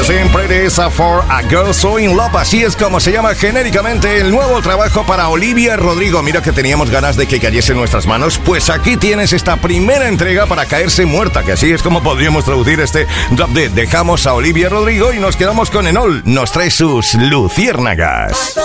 Using Pretty for a Girl So In Love. Así es como se llama genéricamente el nuevo trabajo para Olivia Rodrigo. Mira que teníamos ganas de que cayese en nuestras manos. Pues aquí tienes esta primera entrega para caerse muerta, que así es como podríamos traducir este Drop Dead. Dejamos a Olivia Rodrigo y nos quedamos con Enol. Nos trae sus luciérnagas.